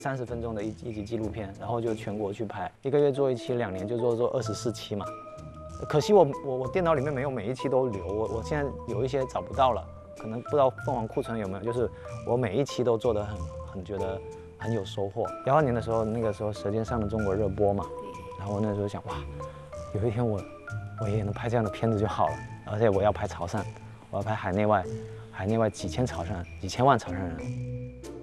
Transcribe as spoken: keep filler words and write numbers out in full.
三十分钟的一一集纪录片，然后就全国去拍，一个月做一期，两年就做做二十四期嘛。可惜我我我电脑里面没有每一期都留，我我现在有一些找不到了，可能不知道凤凰库存有没有，就是我每一期都做得很很觉得很有收获。幺二年的时候，那个时候《舌尖上的中国》热播嘛，然后我那时候想哇，有一天我我也能拍这样的片子就好了，而且我要拍潮汕，我要拍海内外，海内外几千潮汕，几千万潮汕人。